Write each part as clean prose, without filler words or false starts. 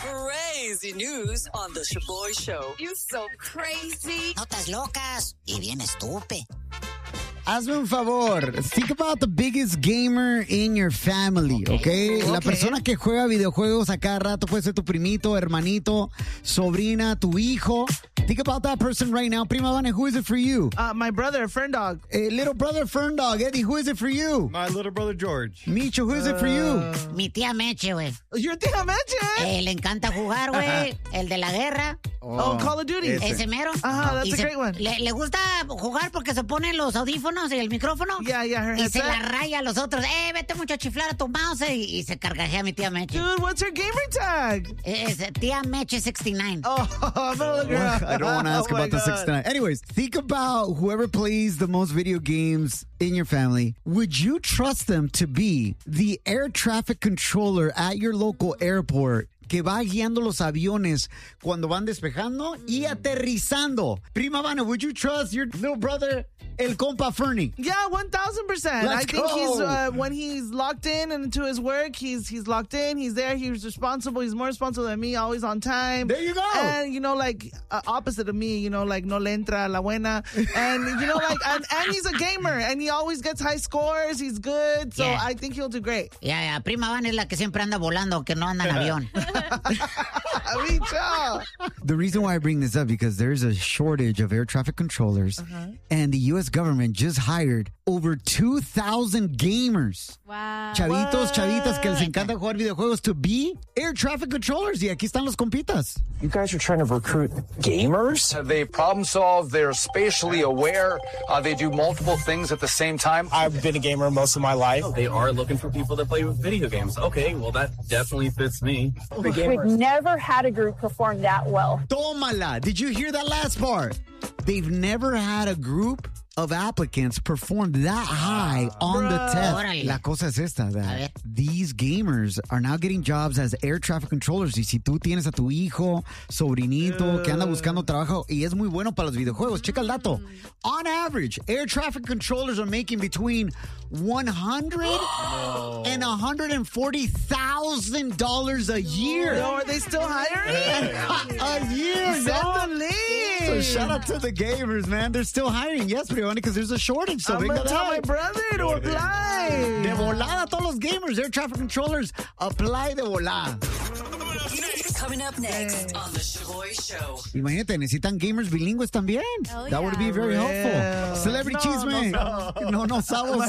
Crazy news on the Shaboy Show. You so crazy. Notas locas y bien estúpido. Hazme un favor. Think about the biggest gamer in your family, ¿ok? La persona que juega videojuegos a cada rato puede ser tu primito, hermanito, sobrina, tu hijo. Think about that person right now. Prima Vane, who is it for you? My brother, Fern Dog. Little brother, Fern Dog. Eddie, who is it for you? My little brother, George. Micho, who is it for you? Mi tía Meche, güey. Your tía Meche? Le encanta jugar, güey. El de la guerra. Oh, Call of Duty. Ese mero. That's a great one. Le gusta jugar porque se ponen los audífonos y el micrófono. Yeah, her y se headset. la raya a los otros. Vete mucho a chiflar a tu mouse. Y se cargajea mi tía Meche. Dude, what's her gamer tag? Es tía Meche 69. Oh, I'm gonna look her up. I don't want to ask Oh, about my the 69. Anyways, think about whoever plays the most video games in your family. Would you trust them to be the air traffic controller at your local airport que va guiando los aviones cuando van despejando y aterrizando? Prima Vana, would you trust your little brother, el compa Fernie? Yeah, 1,000%. I think he's when he's locked in and into his work, he's locked in. He's there. He's responsible. He's more responsible than me. Always on time. There you go. And like opposite of me. Like no le entra la buena. And like and he's a gamer and he always gets high scores. He's good. So Yeah. I think he'll do great. Ya, Prima Vana es la que siempre anda volando, que no anda en avión. The reason why I bring this up because there's a shortage of air traffic controllers, and the U.S. government just hired over 2,000 gamers. Wow. Chavitas que les encanta jugar videojuegos to be air traffic controllers. Y aquí están los compitas. You guys are trying to recruit gamers? They problem solve, they're spatially aware, they do multiple things at the same time. I've been a gamer most of my life. They are looking for people that play video games. Okay, well, that definitely fits me. We've never had a group perform that well. Tómala. Did you hear that last part? They've never had a group of applicants perform that high on the test. Órale. La cosa es esta, A ver. that these gamers are now getting jobs as air traffic controllers. Y si tú tienes a tu hijo, sobrinito, que anda buscando trabajo y es muy bueno para los videojuegos, checa el dato. On average, air traffic controllers are making between $100,000 and $140,000 a year. Yo, are they still hiring? A year, Send dog. the link. So shout out to the gamers, man. They're still hiring. Yes, Brianna, because there's a shortage. So I'm venga gonna tell my de brother to apply. volada, todos los gamers, air traffic controllers, apply de volada. Coming up next on the Shaboy Show. Imagínate, necesitan gamers bilingües también. Oh, That would be very helpful. Celebrity Chisme. No sabos.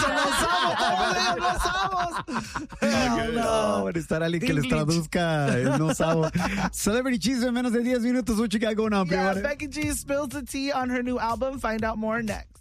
No, van a estar alguien que les traduzca el no sabo. Celebrity Chisme en menos de 10 minutos. What you got going on, Yeah, Brianna? Becky G spills the tea on her new album. Find out more next.